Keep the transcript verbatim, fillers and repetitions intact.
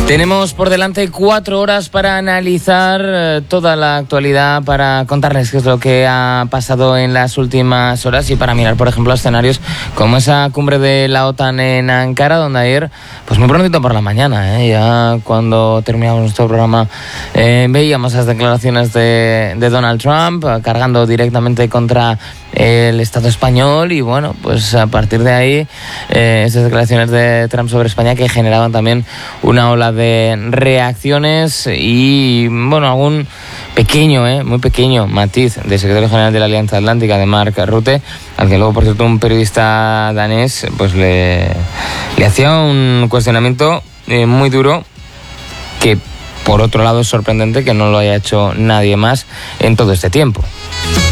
Tenemos por delante cuatro horas para analizar eh, toda la actualidad, para contarles qué es lo que ha pasado en las últimas horas y para mirar, por ejemplo, escenarios como esa cumbre de la OTAN en Ankara, donde ayer, pues muy prontito por la mañana, eh, ya cuando terminamos nuestro programa, eh, veíamos las declaraciones de, de Donald Trump eh, cargando directamente contra el Estado español y bueno, pues a partir de ahí eh, esas declaraciones de Trump sobre España que generaban también una ola de reacciones y bueno, algún pequeño, eh, muy pequeño matiz del secretario general de la Alianza Atlántica, de Mark Rutte, al que luego, por cierto, un periodista danés pues le, le hacía un cuestionamiento eh, muy duro que por otro lado es sorprendente que no lo haya hecho nadie más en todo este tiempo.